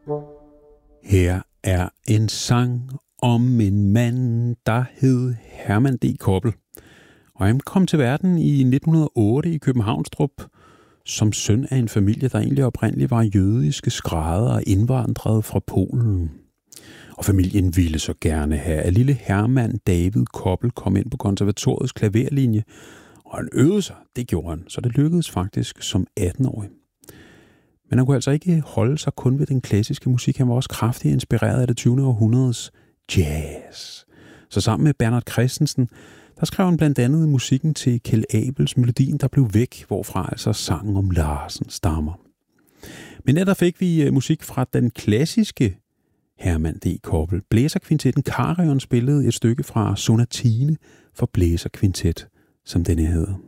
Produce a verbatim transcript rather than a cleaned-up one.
Her er en sang om en mand, der hed Herman D. Koppel. Og han kom til verden i nitten hundrede og otte i Københavnstrup som søn af en familie, der egentlig oprindeligt var jødiske skrædder og indvandrede fra Polen. Og familien ville så gerne have, at lille Herman David Koppel kom ind på konservatoriets klaverlinje, og han øvede sig. Det gjorde han, så det lykkedes faktisk som atten-årig. Men han kunne altså ikke holde sig kun ved den klassiske musik. Han var også kraftigt inspireret af det tyvende århundredes jazz. Så sammen med Bernhard Christensen, der skrev han blandt andet musikken til Kjeld Abels Melodien, der blev væk, hvorfra altså sangen om Larsen stammer. Men der fik vi musik fra den klassiske Herman D. Koppel. Blæserkvintetten Karion spillede et stykke fra Sonatine for blæserkvintet, som denne hedder.